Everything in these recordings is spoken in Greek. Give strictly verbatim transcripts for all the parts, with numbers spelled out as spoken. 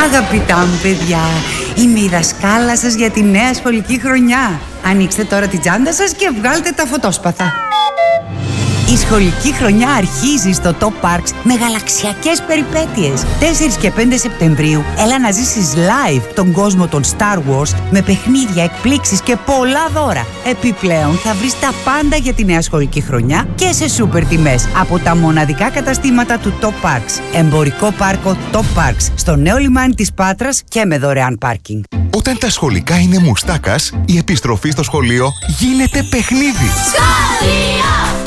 Αγαπητά μου παιδιά, είμαι η δασκάλα σας για τη νέα σχολική χρονιά. Ανοίξτε τώρα την τσάντα σας και βγάλτε τα φωτόσπαθα. Η σχολική χρονιά αρχίζει στο Top Parks με γαλαξιακές περιπέτειες. τέσσερις και πέντε Σεπτεμβρίου έλα να ζήσεις live τον κόσμο των Star Wars με παιχνίδια, εκπλήξεις και πολλά δώρα. Επιπλέον θα βρεις τα πάντα για τη νέα σχολική χρονιά και σε σούπερ τιμές από τα μοναδικά καταστήματα του Top Parks. Εμπορικό πάρκο Top Parks στο νέο λιμάνι της Πάτρας και με δωρεάν πάρκινγκ. Όταν τα σχολικά είναι μουστάκας, η επιστροφή στο σχολείο γίνεται παιχνίδι. Σχολείο!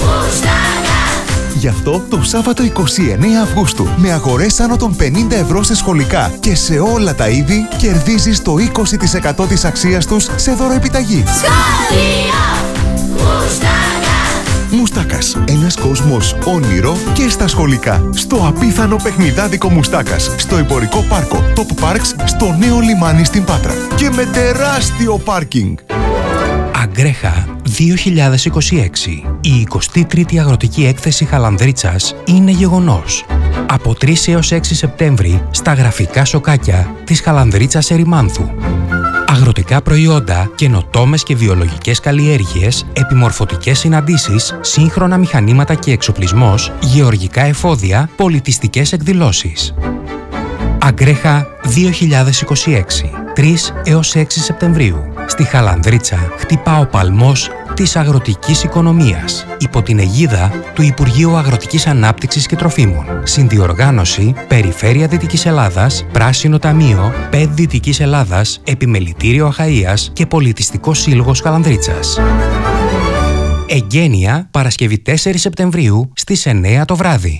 Γι' αυτό το Σάββατο εικοστή ενάτη Αυγούστου με αγορές άνω των πενήντα ευρώ σε σχολικά και σε όλα τα είδη κερδίζεις το είκοσι τοις εκατό της αξίας τους σε δωροεπιταγή. Σχολείο! Μουστάκα! Μουστάκας. Ένας κόσμος όνειρο και στα σχολικά. Στο απίθανο παιχνιδάδικο Μουστάκας. Στο εμπορικό πάρκο Top Parks στο νέο λιμάνι στην Πάτρα. Και με τεράστιο πάρκινγκ. Αγκρέχα δύο χιλιάδες είκοσι έξι. Η εικοστή τρίτη Αγροτική Έκθεση Χαλανδρίτσας είναι γεγονός. Από τρεις έως έξι Σεπτέμβρη στα γραφικά σοκάκια της Χαλανδρίτσας Ερημάνθου. Αγροτικά προϊόντα, καινοτόμες και βιολογικές καλλιέργειες, επιμορφωτικές συναντήσεις, σύγχρονα μηχανήματα και εξοπλισμός, γεωργικά εφόδια, πολιτιστικές εκδηλώσεις. Αγκρέχα δύο χιλιάδες είκοσι έξι. τρεις έως έξι Σεπτεμβρίου. Στη Χαλανδρίτσα χτυπά ο παλμός της αγροτικής οικονομίας υπό την αιγίδα του Υπουργείου Αγροτικής Ανάπτυξης και Τροφίμων. Συνδιοργάνωση Περιφέρεια Δυτικής Ελλάδας, Πράσινο Ταμείο, ΠΕΔ Δυτικής Ελλάδας, Επιμελητήριο Αχαΐας και Πολιτιστικός Σύλλογος Χαλανδρίτσας. Εγγένεια Παρασκευή τέσσερις Σεπτεμβρίου στις εννέα το βράδυ.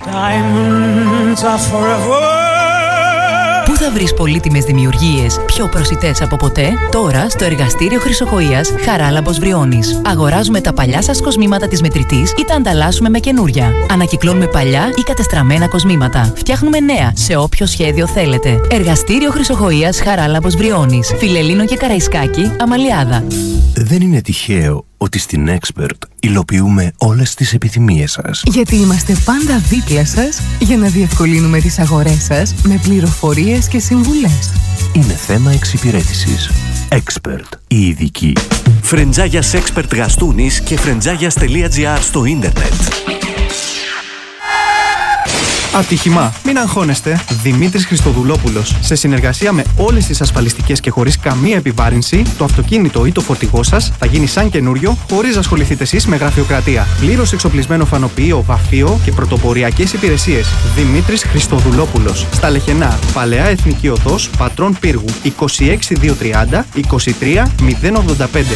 Πού θα βρεις πολύτιμες δημιουργίες πιο προσιτές από ποτέ? Τώρα στο εργαστήριο Χρυσοχοΐας Χαράλαμπος Βριώνης. Αγοράζουμε τα παλιά σας κοσμήματα της μετρητής ή τα ανταλλάσσουμε με καινούρια. Ανακυκλώνουμε παλιά ή κατεστραμμένα κοσμήματα. Φτιάχνουμε νέα σε όποιο σχέδιο θέλετε. Εργαστήριο Χρυσοχοΐας Χαράλαμπος Βριώνης. Φιλελλήνο και Καραϊσκάκη, Αμαλιάδα. Δεν είναι τυχαίο ότι στην Expert υλοποιούμε όλες τις επιθυμίες σας. Γιατί είμαστε πάντα δίπλα σας για να διευκολύνουμε τις αγορές σας με πληροφορίες και συμβουλές. Είναι θέμα εξυπηρέτησης. Expert, η ειδική. Φρεντζάγιας Expert Γαστούνης και φρεντζάγιας τελεία τζι άρ στο ίντερνετ. Ατύχημα. Μην αγχώνεστε. Δημήτρης Χριστοδουλόπουλος. Σε συνεργασία με όλες τις ασφαλιστικές και χωρίς καμία επιβάρυνση, το αυτοκίνητο ή το φορτηγό σας θα γίνει σαν καινούριο, χωρίς να ασχοληθείτε εσείς με γραφειοκρατία. Πλήρως εξοπλισμένο φανοποιείο, βαφείο και πρωτοποριακές υπηρεσίες. Δημήτρης Χριστοδουλόπουλος. Στα Λεχενά, Παλαιά Εθνική Οδός, Πατρών Πύργου, είκοσι έξι χιλιάδες διακόσια τριάντα είκοσι τρία μηδέν ογδόντα πέντε.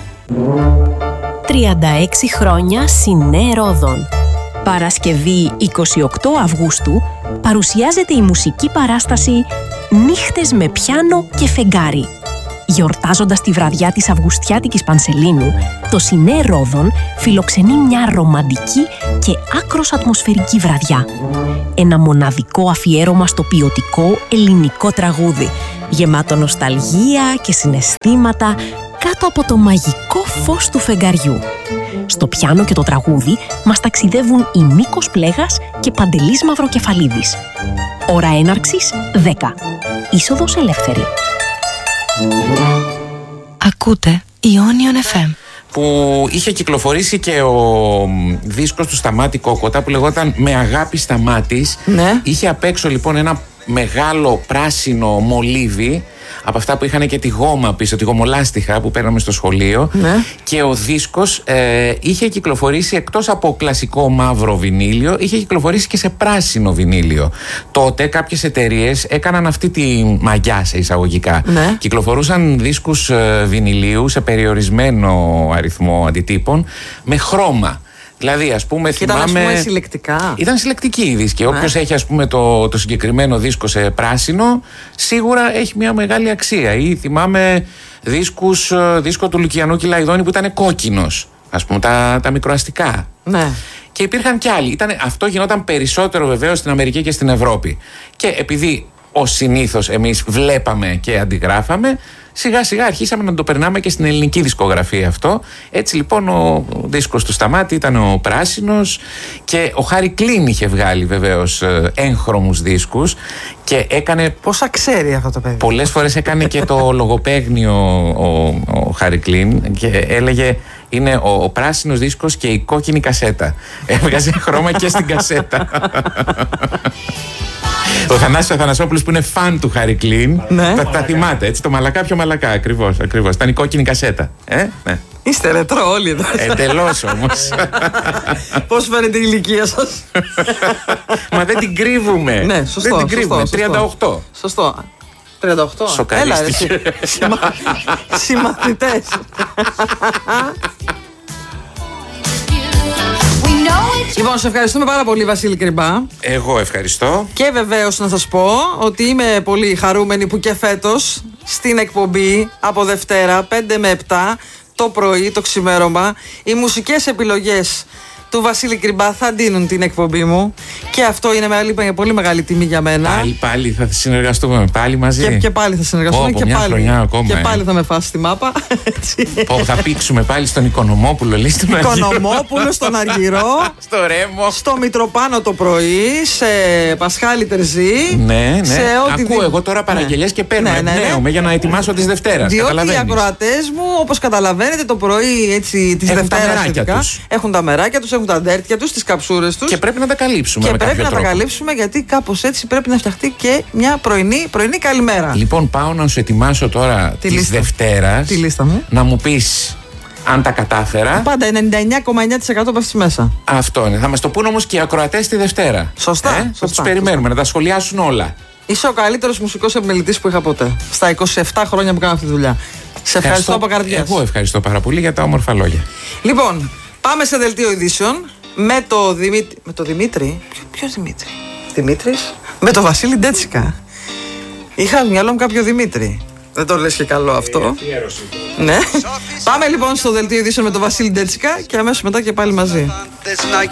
τριάντα έξι χρόνια Σινέ Ρόδων. Παρασκευή εικοστή ογδόη Αυγούστου παρουσιάζεται η μουσική παράσταση «Νύχτες με πιάνο και φεγγάρι». Γιορτάζοντας τη βραδιά της Αυγουστιάτικης Πανσελίνου, το Σινέ Ρόδων φιλοξενεί μια ρομαντική και άκρως ατμοσφαιρική βραδιά. Ένα μοναδικό αφιέρωμα στο ποιοτικό ελληνικό τραγούδι, γεμάτο νοσταλγία και συναισθήματα κάτω από το μαγικό φως του φεγγαριού. Στο πιάνο και το τραγούδι μας ταξιδεύουν η Μίκος Πλέγας και Παντελής Μαυροκεφαλίδης. Ώρα έναρξης δέκα. Είσοδος ελεύθερη. Ακούτε Ionion εφ εμ. Που είχε κυκλοφορήσει και ο δίσκος του Σταμάτη Κόκοτα που λεγόταν «Με αγάπη Σταμάτης». Ναι. Είχε απ' έξω λοιπόν ένα μεγάλο πράσινο μολύβι, από αυτά που είχαν και τη γόμα πίσω, τη γομολάστιχα που παίρναμε στο σχολείο. Ναι. Και ο δίσκος ε, είχε κυκλοφορήσει εκτός από κλασικό μαύρο βινίλιο, είχε κυκλοφορήσει και σε πράσινο βινίλιο. Τότε κάποιες εταιρείες έκαναν αυτή τη μαγιά σε εισαγωγικά. Ναι. Κυκλοφορούσαν δίσκους ε, βινιλίου σε περιορισμένο αριθμό αντιτύπων με χρώμα. Δηλαδή, ας πούμε, και ήταν, θυμάμαι. Ας πούμε, συλλεκτικά. Ήταν συλλεκτική η δίσκη. Ναι. Όποιος έχει, ας πούμε, το, το συγκεκριμένο δίσκο σε πράσινο, σίγουρα έχει μια μεγάλη αξία. Ή θυμάμαι δίσκους, δίσκο του Λουκιανού Κυλαϊδόνη που ήταν κόκκινος, ας πούμε, τα, τα μικροαστικά. Ναι. Και υπήρχαν κι άλλοι. Ήτανε, αυτό γινόταν περισσότερο βεβαίως στην Αμερική και στην Ευρώπη. Και επειδή ως συνήθως εμείς βλέπαμε και αντιγράφαμε, σιγά σιγά αρχίσαμε να το περνάμε και στην ελληνική δισκογραφία αυτό. Έτσι λοιπόν ο δίσκος του Σταμάτη ήταν ο πράσινος και ο Χάρη Κλίν είχε βγάλει βεβαίως έγχρωμους δίσκους και έκανε... Πόσα ξέρει αυτό το παιδί. Πολλές φορές έκανε και το λογοπαίγνιο ο, ο Χάρη Κλίν και έλεγε είναι ο, ο πράσινος δίσκος και η κόκκινη κασέτα. Έβγαζε χρώμα και στην κασέτα. Ο Θανάσης Αθανασόπουλος που είναι φαν του Χάρη Κλίν, ναι. τα, τα θυμάται έτσι, το μαλακά πιο μαλακά, ακριβώς, ακριβώς. Ήταν η κόκκινη κασέτα. Ε, ναι. Είστε ρετρό όλοι εδώ. Εντελώς όμως. Πώς φαίνεται η ηλικία σας? Μα δεν την κρύβουμε. Ναι, σωστό. Δεν την κρύβουμε. Σωστό, τριάντα οκτώ. Σωστό. τριάντα οκτώ. Σοκαρίστηκε. Έλα, ρε, συμα... συμμαθητές. Λοιπόν, σε ευχαριστούμε πάρα πολύ, Βασίλη Κρυμπά. Εγώ ευχαριστώ. Και βεβαίως να σας πω ότι είμαι πολύ χαρούμενη που και φέτος στην εκπομπή από Δευτέρα πέντε με επτά το πρωί, το ξημέρωμα, οι μουσικές επιλογές του Βασίλη Κρυμπά θα ντύνουν την εκπομπή μου και αυτό είναι μεγάλη, πολύ μεγάλη τιμή για μένα. Πάλι, πάλι θα συνεργαστούμε πάλι μαζί. Και, και πάλι θα συνεργαστούμε Πω, και, μια πάλι, χρονιά ακόμα, και ε. πάλι θα με φάσει τη μάπα. Πω, θα πήξουμε πάλι στον Οικονομόπουλο, λέει στον Αργυρό. Οικονομόπουλο, στον Αργυρό. Στο Ρέμο. Στο Μητροπάνο το πρωί, σε Πασχάλη Τερζή. Ναι, ναι. Σε ό,τι Ακούω δι... εγώ τώρα παραγγελιές ναι. και παίρνω. Ναι, ναι, ναι. Νέομαι για να ετοιμάσω τις Δευτέρας. Διότι οι ακροατές μου, όπως καταλαβαίνετε, το πρωί έτσι, της Δευτέρας έχουν τα μεράκια τους, έχουν τα ντέρτια τους, τις καψούρες τους. Και πρέπει να τα καλύψουμε. Και με πρέπει να τρόπο. τα καλύψουμε γιατί κάπως έτσι πρέπει να φτιαχτεί και μια πρωινή, πρωινή καλημέρα. Λοιπόν, πάω να σου ετοιμάσω τώρα τη της Δευτέρας. Τη λίστα μου. Να μου πεις αν τα κατάφερα. Πάντα ενενήντα εννιά κόμμα εννιά τοις εκατό πέφτει μέσα. Αυτό είναι. Θα μας το πούν όμως και οι ακροατές τη Δευτέρα. Σωστά. Ε? σωστά θα τους περιμένουμε σωστά. να τα σχολιάσουν όλα. Είσαι ο καλύτερος μουσικός επιμελητής που είχα ποτέ. Στα είκοσι επτά χρόνια που κάνω αυτή τη δουλειά. Σε ευχαριστώ από καρδιάς. Εγώ ευχαριστώ πάρα πολύ για τα όμορφα λόγια. Λοιπόν, πάμε σε δελτίο ειδήσεων με το Δημήτρη. Με το Δημήτρη. Ποιος Δημήτρη? Δημήτρης? Με το Βασίλη Ντέτσικα. Είχα στο μυαλό μου κάποιο Δημήτρη. Δεν το λες και καλό αυτό. Ναι. Πάμε λοιπόν στο δελτίο ειδήσεων με το Βασίλη Ντέτσικα και αμέσως μετά και πάλι μαζί.